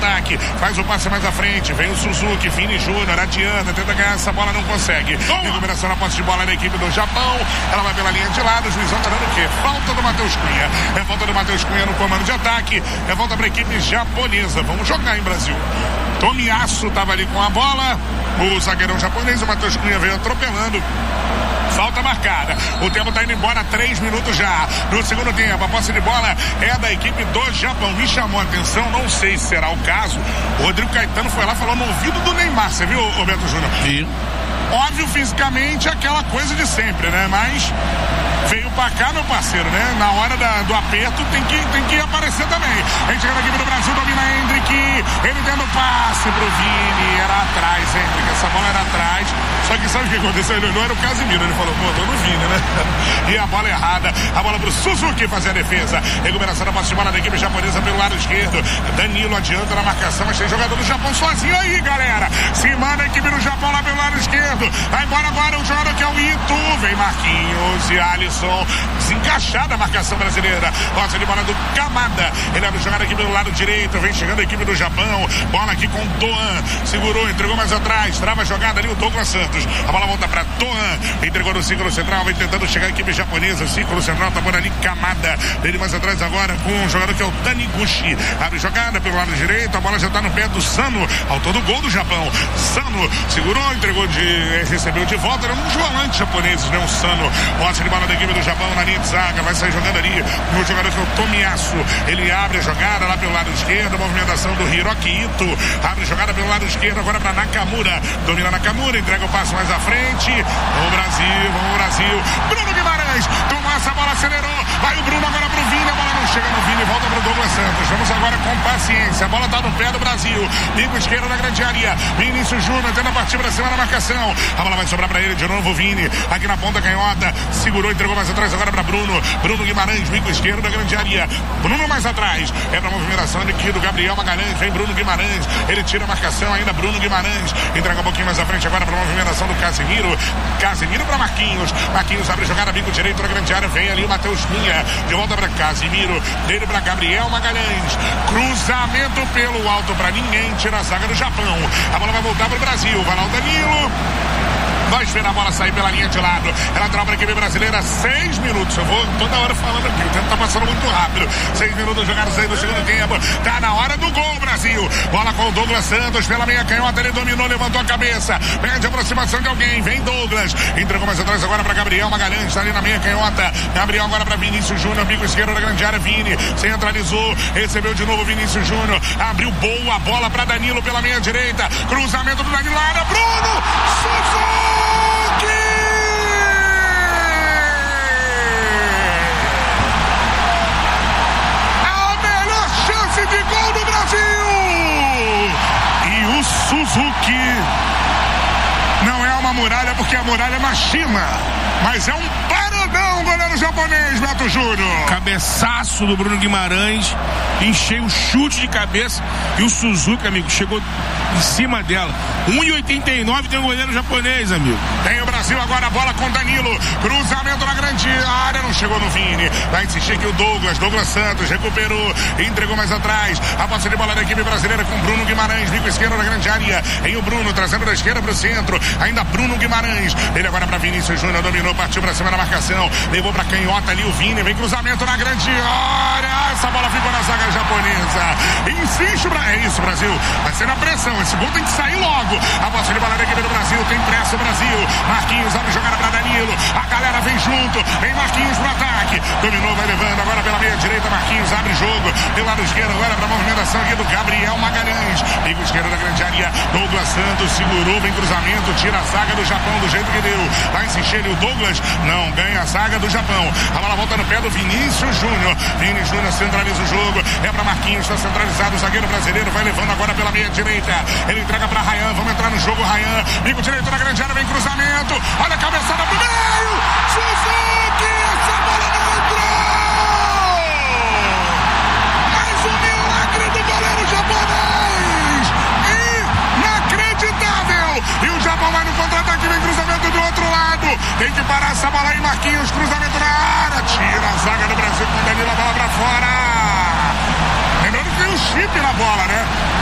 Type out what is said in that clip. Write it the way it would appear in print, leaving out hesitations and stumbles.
ataque, faz o passe mais à frente, vem o Suzuki, Vini Júnior, adianta, tenta ganhar essa bola, não consegue. Recuperação na posse de bola da equipe do Japão, ela vai pela linha de lado, o juizão tá dando o quê? Falta do Matheus Cunha, é falta do Matheus Cunha no comando de ataque, é volta para a equipe japonesa. Vamos jogar em Brasil. Tomiyasu tava ali com a bola, o zagueirão japonês, o Matheus Cunha veio atropelando. Falta marcada. O tempo tá indo embora, 3 minutos já. No segundo tempo, a posse de bola é da equipe do Japão. Me chamou a atenção, não sei se será o caso. O Rodrigo Caetano foi lá, falou no ouvido do Neymar. Você viu, Roberto Júnior? Sim. Óbvio, fisicamente, aquela coisa de sempre, né? Mas veio pra cá, meu parceiro, né? Na hora do aperto tem que aparecer também. A gente chega na equipe do Brasil, domina Hendrick. Ele dando passe pro Vini. Era atrás, Hendrick. Essa bola era atrás. Só que sabe o que aconteceu? Ele não era o Casimiro. Ele falou, pô, tô no Vini, né? E a bola errada. A bola pro Suzuki fazer a defesa. Recuperação da posse de bola da equipe japonesa pelo lado esquerdo. Danilo adianta na marcação, mas tem jogador do Japão sozinho aí, galera. Se manda a equipe do Japão lá pelo lado esquerdo. Vai embora agora o jogador que é o Ito. Vem Marquinhos e Alisson. Desencaixada a marcação brasileira. Posse de bola do Kamada. Ele abre jogada aqui pelo lado direito. Vem chegando a equipe do Japão. Bola aqui com Doan. Segurou, entregou mais atrás. Trava a jogada ali o Douglas Santos. A bola volta para Doan. Entregou no círculo central. Vem tentando chegar a equipe japonesa. Círculo central. Tá por ali Kamada. Ele mais atrás agora com um jogador que é o Taniguchi. Abre jogada pelo lado direito. A bola já tá no pé do Sano. Autor do gol do Japão. Sano segurou, entregou recebeu de volta. Era um dos volantes japoneses, né? O Sano. Posse de bola da equipe do Japão na linha de zaga. Vai sair jogando ali o jogador que é o Tomiyasu. Ele abre a jogada lá pelo lado esquerdo. Movimentação do Hiroki Ito. Abre a jogada pelo lado esquerdo agora para Nakamura. Domina Nakamura. Entrega o passe mais à frente. Vamos Brasil. Bruno Guimarães. Tomou essa bola, acelerou. Vai o Bruno agora pro Vini. A bola não chega no Vini. Volta pro Douglas Santos. Vamos agora com paciência. A bola tá no pé do Brasil. Bico esquerdo na grande área. Vinícius Júnior tenta partir pra cima da marcação. A bola vai sobrar pra ele de novo. O Vini aqui na ponta canhota. Segurou, entregou mais atrás agora pra Bruno. Bruno Guimarães, bico esquerdo da grande área. Bruno mais atrás. É pra movimentação aqui do Gabriel Magalhães. Vem Bruno Guimarães. Ele tira a marcação ainda. Bruno Guimarães. Entrega um pouquinho mais à frente agora pra movimentação do Casemiro. Casemiro pra Marquinhos. Marquinhos abre jogada, bico direito da grande área. Vem ali o Matheus Cunha. De volta pra Casemiro. Dele pra Gabriel Magalhães. Cruzamento pelo alto pra ninguém. Tira a zaga do Japão. A bola vai voltar pro Brasil. Vai lá o Danilo. Vai esperar a bola sair pela linha de lado. Ela trava para a equipe brasileira. 6 minutos. Eu vou toda hora falando aqui. O tempo tá passando muito rápido. 6 minutos jogados aí no segundo tempo. Tá na hora do gol, Brasil. Bola com o Douglas Santos pela meia canhota. Ele dominou, levantou a cabeça. Pede a aproximação de alguém. Vem Douglas. Entregou mais atrás agora para Gabriel Magalhães. Está ali na meia canhota. Gabriel agora para Vinícius Júnior. Bico esquerdo da grande área. Vini centralizou. Recebeu de novo Vinícius Júnior. Abriu boa bola para Danilo pela meia direita. Cruzamento do Danilo. Área. Bruno Suzuki! De gol do Brasil! E o Suzuki não é uma muralha, porque a muralha é na China, mas é um paradão, goleiro japonês, Beto Júnior. Cabeçaço do Bruno Guimarães, encheu o chute de cabeça e o Suzuki, amigo, chegou em cima dela. 1,89 tem um goleiro japonês, amigo. Tem o Brasil agora, a bola com Danilo. Cruzamento na grande área, não chegou no Vini. Vai insistir aqui o Douglas Santos recuperou, entregou mais atrás. A posse de bola da equipe brasileira com Bruno Guimarães, bico esquerdo na grande área. Em o Bruno, trazendo da esquerda pro centro. Ainda Bruno Guimarães. Ele agora para Vinícius Júnior, dominou, partiu pra cima da marcação. Levou pra canhota ali o Vini. Vem cruzamento na grande área. Essa bola ficou na zaga japonesa. Insiste, é isso, Brasil. Vai ser na pressão. Esse gol tem que sair logo. A posse de bola da equipe do Brasil. Tem pressa o Brasil. Marquinhos abre jogada pra Danilo. A galera vem junto. Vem Marquinhos pro ataque. Dominou, vai levando agora pela meia direita. Marquinhos abre jogo. Pelo lado esquerdo agora pra movimentação aqui do Gabriel Magalhães. Bico esquerdo da grande área. Douglas Santos segurou, vem cruzamento. Tira a zaga do Japão do jeito que deu. Vai insistir ali o Douglas. Não ganha a zaga do Japão. A bola volta no pé do Vinícius Júnior. Vini Júnior centraliza o jogo. É pra Marquinhos. Está centralizado o zagueiro brasileiro. Vai levando agora pela meia direita. Ele entrega pra Ryan. Vamos entrar no jogo, Ryan. Bico direito na grande área. Vem cruzamento. Olha a cabeçada pro meio. Suzuki. Essa bola não entrou. Mais um milagre do goleiro japonês. Inacreditável. E o Japão vai no contra-ataque. Vem cruzamento do outro lado. Tem que parar essa bola aí, Marquinhos. Cruzamento na área. Tira a zaga do Brasil com o Danilo. A bola pra fora. Lembrando que tem um chip na bola, né?